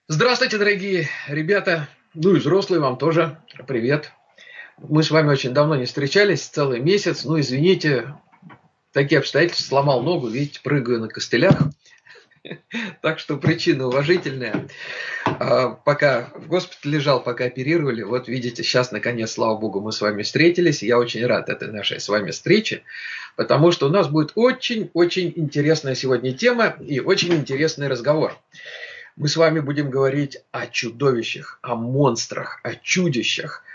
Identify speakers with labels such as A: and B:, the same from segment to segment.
A: Здравствуйте, дорогие ребята, ну и взрослые вам тоже привет. Мы с вами очень давно не встречались, целый месяц. Ну, извините, такие обстоятельства, сломал ногу, видите, прыгаю на костылях. Так что причина уважительная. Пока в госпитале лежал, пока оперировали, вот видите, сейчас наконец, слава богу, мы с вами встретились. Я очень рад этой нашей с вами встрече, потому что у нас будет очень-очень интересная сегодня тема и очень интересный разговор. Мы с вами будем говорить о чудовищах, о монстрах, о чудищах.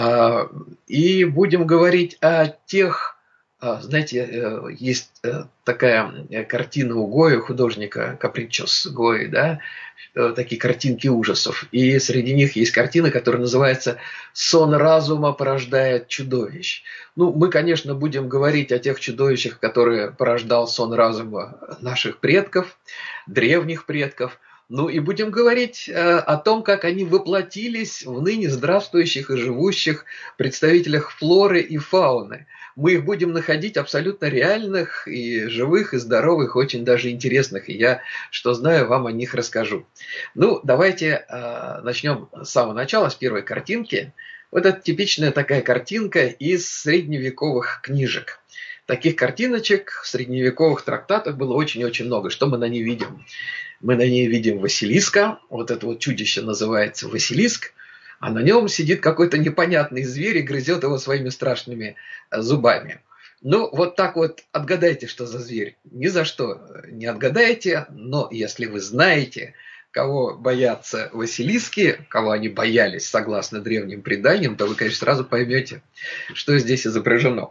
A: И будем говорить о тех, знаете, есть такая картина у Гои, художника Капричос Гои, да, такие картинки ужасов. И среди них есть картина, которая называется «Сон разума порождает чудовищ». Ну, мы, конечно, будем говорить о тех чудовищах, которые порождал сон разума наших предков, древних предков. Ну и будем говорить о том, как они воплотились в ныне здравствующих и живущих представителях флоры и фауны. Мы их будем находить абсолютно реальных и живых, и здоровых, очень даже интересных. И я, что знаю, вам о них расскажу. Ну, давайте начнем с самого начала, с первой картинки. Вот это типичная такая картинка из средневековых книжек. Таких картиночек в средневековых трактатах было очень-очень много. Что мы на ней видим? Мы на ней видим Василиска, вот это вот чудище называется Василиск, а на нем сидит какой-то непонятный зверь и грызет его своими страшными зубами. Ну, вот так вот отгадайте, что за зверь. Ни за что не отгадаете, но если вы знаете, кого боятся Василиски, кого они боялись, согласно древним преданиям, то вы, конечно, сразу поймете, что здесь изображено.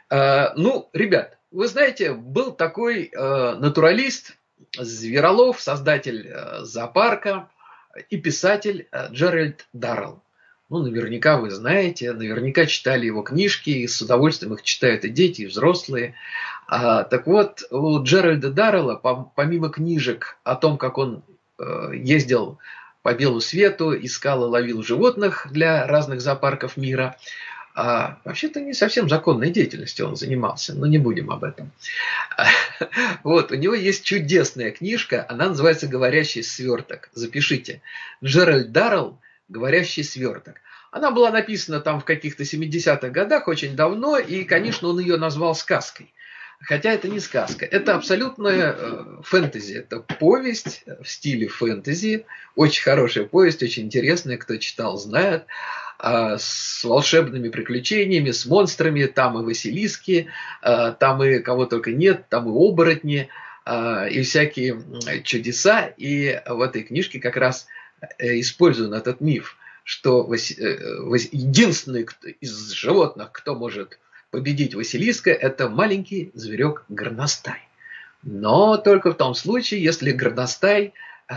A: Ну, ребят, вы знаете, был такой натуралист, зверолов, создатель зоопарка и писатель Джеральд Даррелл. Ну, наверняка вы знаете, наверняка читали его книжки, и с удовольствием их читают и дети, и взрослые. Так вот, у Джеральда Даррелла, помимо книжек о том, как он ездил по белу свету, искал и ловил животных для разных зоопарков мира, вообще-то не совсем законной деятельностью он занимался, но не будем об этом. Вот, у него есть чудесная книжка, она называется «Говорящий сверток». Запишите. Джеральд Даррелл «Говорящий сверток». Она была написана там в каких-то 70-х годах, очень давно, и, конечно, он ее назвал сказкой. Хотя это не сказка, это абсолютная фэнтези, это повесть в стиле фэнтези, очень хорошая повесть, очень интересная, кто читал, знает, с волшебными приключениями, с монстрами, там и Василиски, там и кого только нет, там и оборотни, и всякие чудеса, и в этой книжке как раз использован этот миф, что единственный из животных, кто может победить Василиска, это маленький зверек горностай. Но только в том случае, если горностай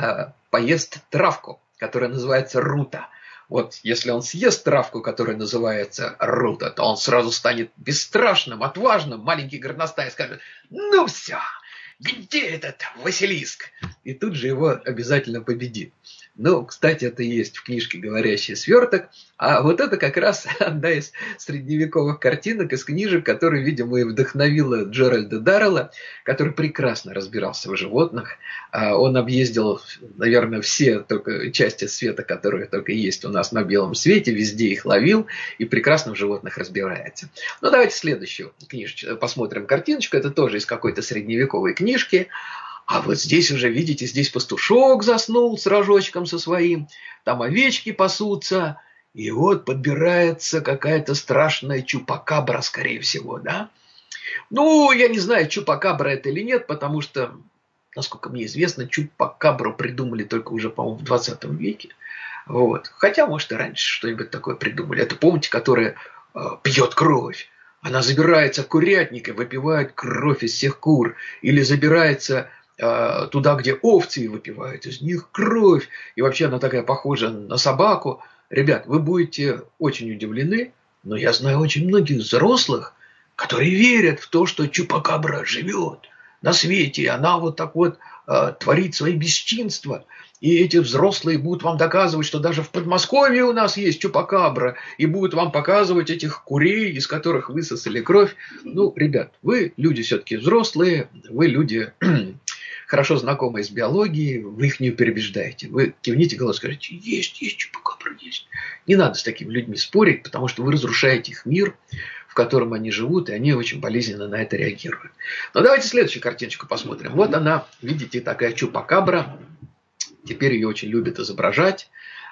A: поест травку, которая называется рута. Вот если он съест травку, которая называется рута, то он сразу станет бесстрашным, отважным. Маленький горностай скажет: ну все, где этот Василиск? И тут же его обязательно победит. Ну, кстати, это и есть в книжке «Говорящий сверток». А вот это как раз одна из средневековых картинок из книжек, которая, видимо, и вдохновила Джеральда Даррелла, который прекрасно разбирался в животных. Он объездил, наверное, все только части света, которые только есть у нас на белом свете, везде их ловил и прекрасно в животных разбирается. Ну, давайте следующую книжечку посмотрим картиночку. Это тоже из какой-то средневековой книжки. А вот здесь уже, видите, здесь пастушок заснул с рожочком со своим, там овечки пасутся, и вот подбирается какая-то страшная чупакабра, скорее всего, да? Ну, я не знаю, чупакабра это или нет, потому что, насколько мне известно, чупакабру придумали только уже, по-моему, в 20 веке. Вот. Хотя, может, и раньше что-нибудь такое придумали. Это, помните, которая пьет кровь? Она забирается в курятник и выпивает кровь из всех кур. Или забирается туда, где овцы, выпивают из них кровь. И вообще она такая похожа на собаку. Ребят, вы будете очень удивлены, но я знаю очень многих взрослых, которые верят в то, что чупакабра живет на свете, и она вот так вот творит свои бесчинства. И эти взрослые будут вам доказывать, что даже в Подмосковье у нас есть чупакабра, и будут вам показывать этих курей, из которых высосали кровь. Ну, ребят, вы люди все-таки взрослые, вы люди хорошо знакомые с биологией, вы их не переубеждаете. Вы кивните головой и скажете, есть чупакабра, есть. Не надо с такими людьми спорить, потому что вы разрушаете их мир, в котором они живут, и они очень болезненно на это реагируют. Но давайте следующую картиночку посмотрим. Вот она, видите, такая чупакабра. Теперь ее очень любят изображать.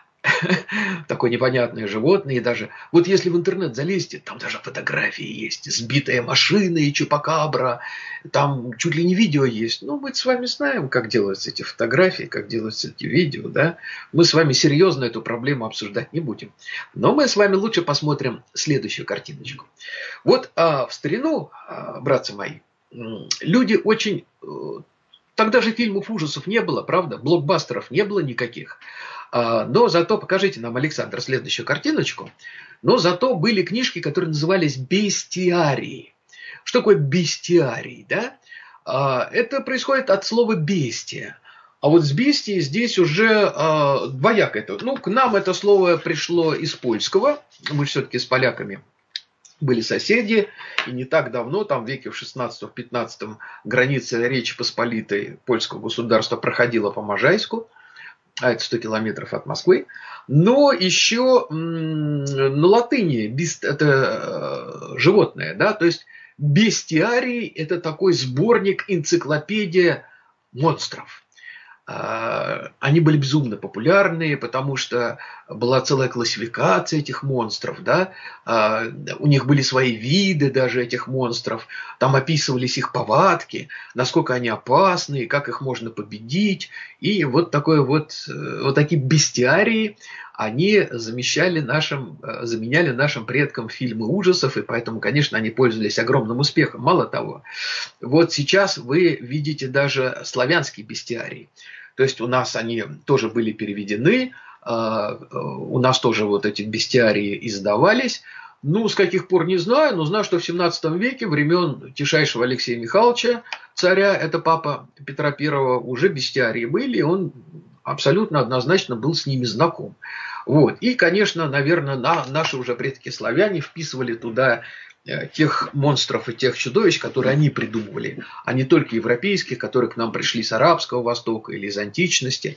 A: Такое непонятное животное. И даже, вот если в интернет залезете, там даже фотографии есть. Сбитая машина и чупакабра. Там чуть ли не видео есть. Ну, мы с вами знаем, как делаются эти фотографии, как делаются эти видео. Да? Мы с вами серьезно эту проблему обсуждать не будем. Но мы с вами лучше посмотрим следующую картиночку. Вот в старину, братцы мои, люди очень... Тогда же фильмов ужасов не было, правда? Блокбастеров не было никаких. Но зато, покажите нам, Александр, следующую картиночку. Но зато были книжки, которые назывались бестиарии. Что такое бестиарий? Да? Это происходит от слова бестия. А вот с бестией здесь уже двояко это. Ну, к нам это слово пришло из польского. Мы все-таки с поляками были соседи, и не так давно, там в веке в 16-15, граница Речи Посполитой польского государства проходила по Можайску, а это 100 километров от Москвы. Но еще на латыни это животное, да, то есть бестиарий – это такой сборник, энциклопедия монстров. Они были безумно популярны, потому что была целая классификация этих монстров, да? У них были свои виды даже этих монстров, там описывались их повадки, насколько они опасны, как их можно победить, и вот такие бестиарии, они заменяли нашим предкам фильмы ужасов, и поэтому, конечно, они пользовались огромным успехом. Мало того, вот сейчас вы видите даже славянские бестиарии. То есть у нас они тоже были переведены, у нас тоже вот эти бестиарии издавались. Ну, с каких пор не знаю, но знаю, что в 17 веке, времен тишайшего Алексея Михайловича, царя, это папа Петра I, уже бестиарии были, и он абсолютно однозначно был с ними знаком. Вот. И, конечно, наверное, наши уже предки-славяне вписывали туда тех монстров и тех чудовищ, которые они придумывали, а не только европейских, которые к нам пришли с Арабского Востока или из античности.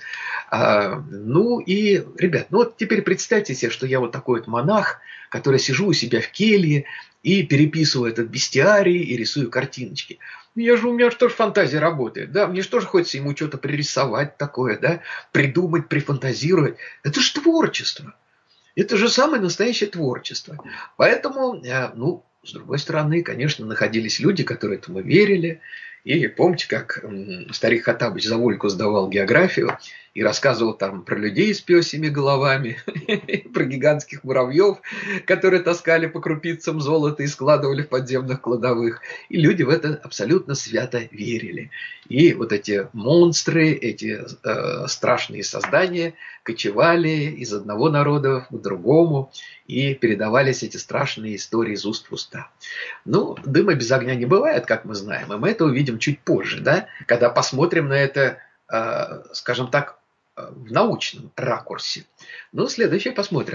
A: Ну и, ребят, ну вот теперь представьте себе, что я вот такой вот монах, который сижу у себя в келье и переписываю этот бестиарий и рисую картиночки. У меня же тоже фантазия работает, да, мне же тоже хочется ему что-то пририсовать такое, да, придумать, прифантазировать. Это же творчество. Это же самое настоящее творчество. Поэтому, ну, с другой стороны, конечно, находились люди, которые этому верили. И помните, как старик Хаттабыч за Вольку сдавал географию и рассказывал там про людей с пёсьими головами, про гигантских муравьев, которые таскали по крупицам золота и складывали в подземных кладовых. И люди в это абсолютно свято верили. И вот эти монстры, эти страшные создания кочевали из одного народа к другому, и передавались эти страшные истории из уст в уста. Ну, дыма без огня не бывает, как мы знаем, и мы это увидим чуть позже, да, когда посмотрим на это, скажем так, в научном ракурсе. Ну, следующее посмотрим.